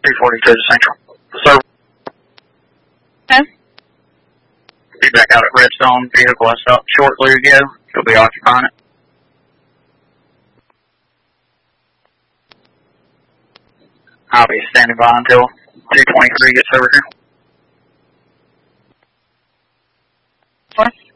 342 to Central. Sir. Okay. Be back out at Redstone. Vehicle I stopped shortly ago. He'll be occupying it. I'll be standing by until 223 gets over here. What?